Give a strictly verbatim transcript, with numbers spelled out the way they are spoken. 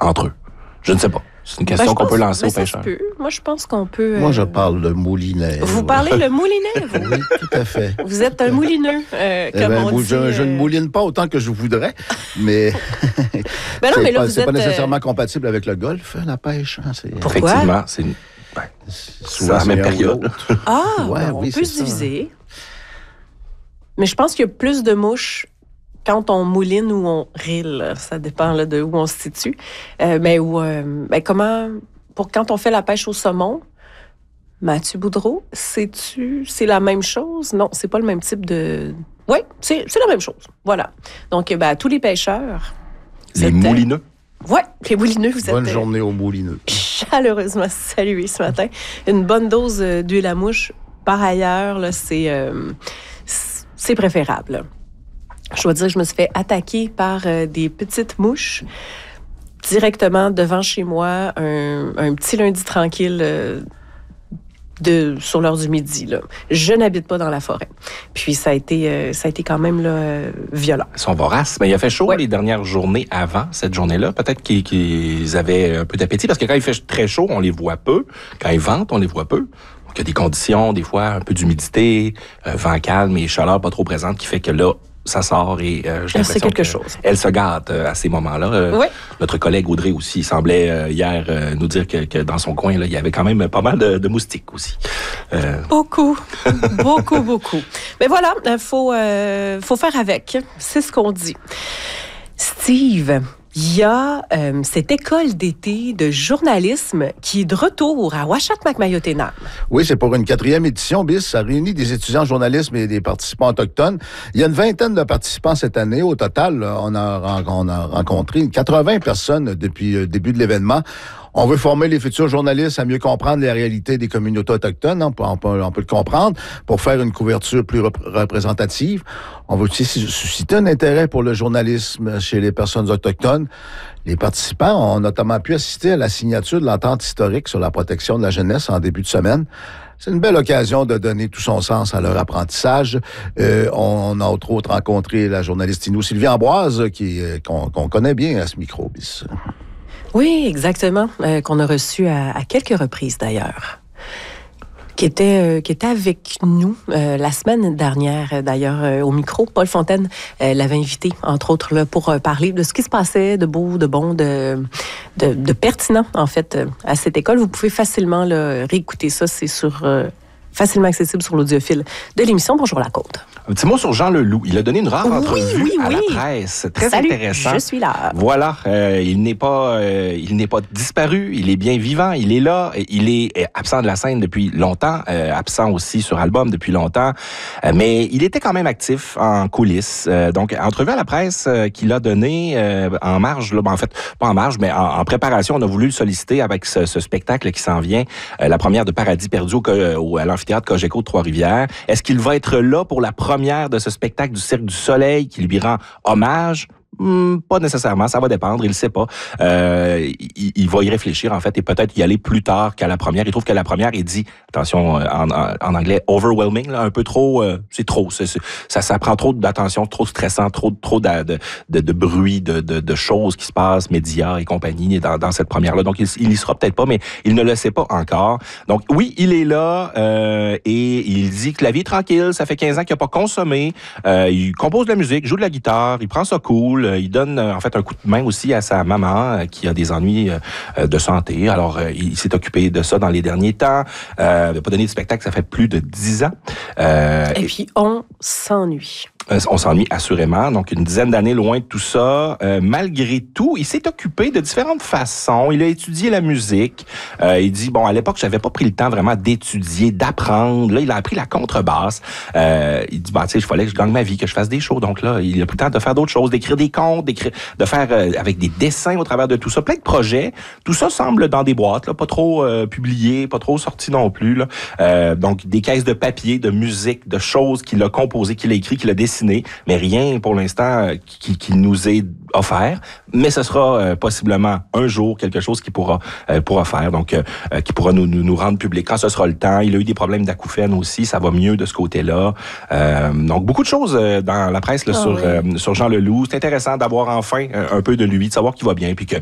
entre eux? Je ne sais pas. C'est une question ben, qu'on pense, peut lancer ben, aux pêcheurs. Peut. Moi, je pense qu'on peut... Euh... Moi, je parle de moulinet. Vous parlez le moulinet, vous? Oui, tout à fait. Vous êtes un moulineux, euh, comme eh ben, on moi, dit. Je, je ne mouline pas autant que je voudrais, mais, ben non, mais là, pas, vous c'est êtes, pas nécessairement euh... compatible avec le golf, la pêche. Hein, c'est... Pourquoi? Effectivement, c'est une... ben, c'est la même période. Ah, ouais, bon, oui, on peut se diviser. Mais je pense qu'il y a plus de mouches quand on mouline ou on rille. Ça dépend là, de où on se situe. Euh, mais où, euh, ben, comment... Pour quand on fait la pêche au saumon, Mathieu Boudreau, sais-tu, c'est la même chose? Non, c'est pas le même type de... Oui, c'est, c'est la même chose. Voilà. Donc, ben, tous les pêcheurs... Les moulineux. Oui, les moulineux, vous êtes... Bonne journée aux moulineux. Chaleureusement salués ce matin. Une bonne dose d'huile à mouche, par ailleurs, là, c'est, euh, c'est préférable. Je dois dire que je me suis fait attaquer par euh, des petites mouches directement devant chez moi, un, un petit lundi tranquille euh, de, sur l'heure du midi. Là. Je n'habite pas dans la forêt. Puis ça a été, euh, ça a été quand même là, euh, violent. Ils sont voraces. Mais il a fait chaud ouais. les dernières journées avant cette journée-là. Peut-être qu'ils, qu'ils avaient un peu d'appétit, parce que quand il fait très chaud, on les voit peu. Quand ils ventent, on les voit peu. Donc il y a des conditions, des fois un peu d'humidité, euh, vent calme et chaleur pas trop présente qui fait que là, ça sort et euh, j'ai l'impression quelque que chose. Elle se gâte euh, à ces moments-là. Euh, oui. Notre collègue Audrey aussi semblait euh, hier euh, nous dire que, que dans son coin, là, il y avait quand même pas mal de, de moustiques aussi. Euh... Beaucoup, beaucoup, beaucoup. Mais voilà, il faut, euh, faut faire avec. C'est ce qu'on dit. Steve, il y a euh, cette école d'été de journalisme qui est de retour à Ouachata-Macmayotenam. Oui, c'est pour une quatrième édition, bis. Ça réunit des étudiants en journalisme et des participants autochtones. Il y a une vingtaine de participants cette année. Au total, on a, on a rencontré quatre-vingts personnes depuis le début de l'événement. On veut former les futurs journalistes à mieux comprendre les réalités des communautés autochtones, on peut, on peut, on peut le comprendre, pour faire une couverture plus rep- représentative. On veut aussi susciter un intérêt pour le journalisme chez les personnes autochtones. Les participants ont notamment pu assister à la signature de l'entente historique sur la protection de la jeunesse en début de semaine. C'est une belle occasion de donner tout son sens à leur apprentissage. Euh, on a entre autres rencontré la journaliste Inou Sylvie Ambroise, qui, qu'on, qu'on connaît bien à ce micro, bis. Oui, exactement, euh, qu'on a reçu à, à quelques reprises d'ailleurs, qui était, euh, qui était avec nous euh, la semaine dernière, d'ailleurs, euh, au micro. Paul Fontaine euh, l'avait invité, entre autres, là, pour euh, parler de ce qui se passait de beau, de bon, de, de, de pertinent, en fait, euh, à cette école. Vous pouvez facilement là, réécouter ça, c'est sur... Euh, facilement accessible sur l'audiophile de l'émission Bonjour la Côte. Un petit mot sur Jean Leloup. Il a donné une rare oui, entrevue oui, à oui. la presse. Très Salut, intéressant. Je suis là. Voilà. Euh, il n'est pas, euh, il n'est pas disparu. Il est bien vivant. Il est là. Il est absent de la scène depuis longtemps. Euh, absent aussi sur album depuis longtemps. Euh, mais il était quand même actif en coulisses. Euh, donc, entrevue à la presse euh, qu'il a donnée euh, en marge. Là, ben, en fait, pas en marge, mais en, en préparation. On a voulu le solliciter avec ce, ce spectacle qui s'en vient. Euh, la première de Paradis perdu au, au, à l'amphithéâtre Cogeco de Trois-Rivières. Est-ce qu'il va être là pour la première de ce spectacle du Cirque du Soleil qui lui rend hommage? Hmm, pas nécessairement, ça va dépendre, il ne sait pas. Euh, il, il va y réfléchir, en fait, et peut-être y aller plus tard qu'à la première. Il trouve que la première est dit, attention, en, en, en anglais, overwhelming, là, un peu trop, euh, c'est trop. C'est, c'est, ça, ça prend trop d'attention, trop stressant, trop, trop de, de, de, de bruit, de, de, de choses qui se passent, médias et compagnie, dans, dans cette première-là. Donc, il, il y sera peut-être pas, mais il ne le sait pas encore. Donc, oui, il est là, euh, et il dit que la vie est tranquille, ça fait quinze ans qu'il n'a pas consommé, euh, il compose de la musique, joue de la guitare, il prend ça cool. Il donne en fait un coup de main aussi à sa maman qui a des ennuis de santé. Alors, il s'est occupé de ça dans les derniers temps. Euh, il n'a pas donné de spectacle, ça fait plus de dix ans. Euh, et puis, on s'ennuie. On s'ennuie assurément. Donc, une dizaine d'années loin de tout ça. Euh, malgré tout, il s'est occupé de différentes façons. Il a étudié la musique. Euh, il dit, bon, à l'époque, j'avais pas pris le temps vraiment d'étudier, d'apprendre. Là, il a appris la contrebasse. Euh, il dit, bah, tu sais, il fallait que je gagne ma vie, que je fasse des shows. Donc là, il a pris le temps de faire d'autres choses, d'écrire des contes, d'écrire, de faire euh, avec des dessins au travers de tout ça. Plein de projets. Tout ça semble dans des boîtes, là, pas trop euh, publié, pas trop sorti non plus. Là. Euh, donc, des caisses de papier, de musique, de choses qu'il a composées, qu'il a écrit, qu'il a dessiné. Mais rien pour l'instant qui, qui nous est offert, mais ce sera euh, possiblement un jour quelque chose qui pourra euh, pourra faire, donc euh, qui pourra nous, nous nous rendre public quand ce sera le temps. Il a eu des problèmes d'acouphènes aussi, ça va mieux de ce côté-là. Euh, donc beaucoup de choses euh, dans la presse là, oh, sur oui. euh, sur Jean Leloup. C'est intéressant d'avoir enfin euh, un peu de lui, de savoir qu'il va bien, puis que